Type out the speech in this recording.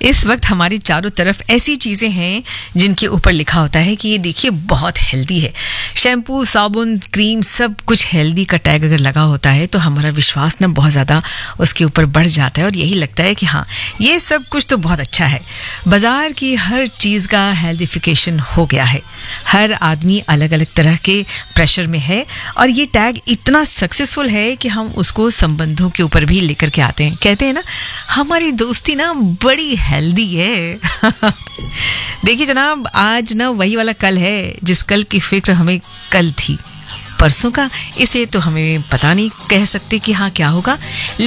इस वक्त हमारे चारों तरफ ऐसी चीज़ें हैं जिनके ऊपर लिखा होता है कि ये देखिए बहुत हेल्दी है। शैम्पू, साबुन, क्रीम, सब कुछ हेल्दी का टैग अगर लगा होता है तो हमारा विश्वास ना बहुत ज़्यादा उसके ऊपर बढ़ जाता है और यही लगता है कि हाँ, ये सब कुछ तो बहुत अच्छा है। बाज़ार की हर चीज़ का हेल्दिफिकेशन हो गया है। हर आदमी अलग अलग तरह के प्रेशर में है और ये टैग इतना सक्सेसफुल है कि हम उसको संबंधों के ऊपर भी लेकर के आते हैं। कहते हैं ना, हमारी दोस्ती ना बड़ी हेल्दी है। देखिए जनाब, आज ना वही वाला कल है जिस कल की फिक्र हमें कल थी। परसों का इसे तो हमें पता नहीं कह सकते कि हाँ क्या होगा।